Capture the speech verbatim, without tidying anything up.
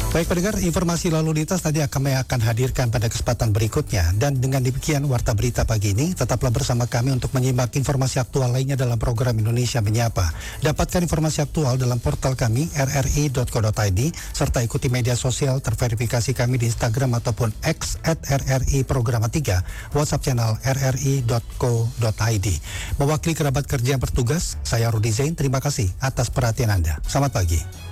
Baik pendengar, informasi lalu lintas tadi kami akan hadirkan pada kesempatan berikutnya. Dan dengan demikian Warta Berita pagi ini, tetaplah bersama kami untuk menyimak informasi aktual lainnya dalam program Indonesia Menyapa. Dapatkan informasi aktual dalam portal kami r r i dot co dot i d serta ikuti media sosial terverifikasi kami di Instagram ataupun X at r r i programa tiga, WhatsApp channel r r i dot co dot i d. Mewakili kerabat kerja yang bertugas, saya Rudi Zain, terima kasih atas perhatian Anda. Selamat pagi.